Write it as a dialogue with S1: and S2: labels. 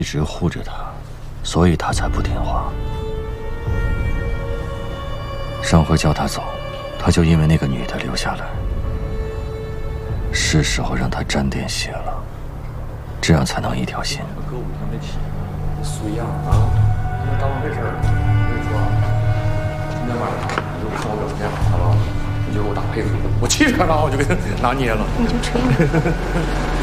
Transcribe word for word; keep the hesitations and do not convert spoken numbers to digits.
S1: 一直护着他，所以他才不听话。上回叫他走，他就因为那个女的留下来。是时候让他沾点血了，这样才能一条心。
S2: 歌舞团没起，隋样啊，那当回事儿。我跟你说啊，今天晚上你就看我表现，好不好？你就给我打配子，我气势上我就给他拿捏了。
S3: 你就吹。